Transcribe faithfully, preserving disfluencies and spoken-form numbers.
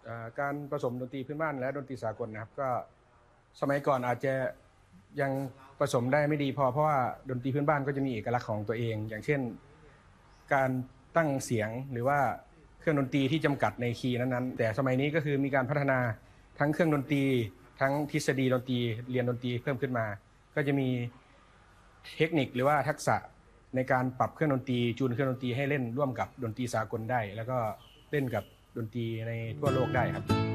การผสมดนตรีพื้นบ้านและดนตรีสากลนะครับก็สมัยก่อนอาจจะยังผสมได้ไม่ดีพอเพราะว่าดนตรีพื้นบ้านก็จะมีเอกลักษณ์ของตัวเอง อย่างเช่นการตั้งเสียงหรือว่าเครื่องดนตรีที่จำกัดในคีย์นั้นๆแต่สมัยนี้ก็คือมีการพัฒนาทั้งเครื่องดนตรีทั้งทฤษฎีดนตรีเรียนดนตรีเพิ่มขึ้นมาก็จะมีเทคนิคหรือว่าทักษะในการปรับเครื่องดนตรีจูนเครื่องดนตรีให้เล่นร่วมกับดนตรีสากลได้แล้วก็เล่นกับดนตรีในทั่วโลกได้ครับ